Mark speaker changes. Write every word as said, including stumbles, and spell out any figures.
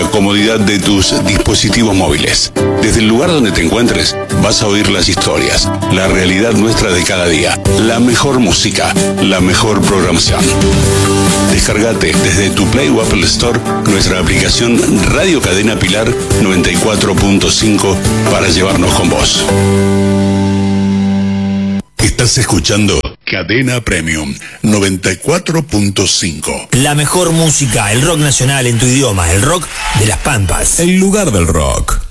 Speaker 1: la comodidad de tus dispositivos móviles. Desde el lugar donde te encuentres, vas a oír las historias, la realidad nuestra de cada día, la mejor música, la mejor programación. Descargate desde tu Play o Apple Store nuestra aplicación Radio Cadena Pilar noventa y cuatro punto cinco para llevarnos con vos. Estás escuchando Cadena Premium noventa y cuatro punto cinco.
Speaker 2: La mejor música, el rock nacional en tu idioma, el rock de las Pampas.
Speaker 3: El lugar del rock.